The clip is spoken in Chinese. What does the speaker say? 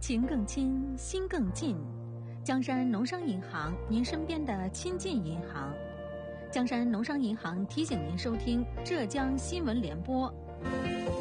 情更亲，心更近。江山农商银行，您身边的亲近银行。江山农商银行提醒您收听浙江新闻联播。